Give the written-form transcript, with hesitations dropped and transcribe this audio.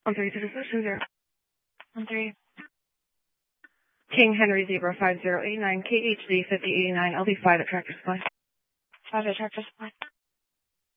13 to decision 0. 13. King Henry Zebra 5089, KHD 5089, LD5 at Tractor Supply. 5 at Tractor Supply.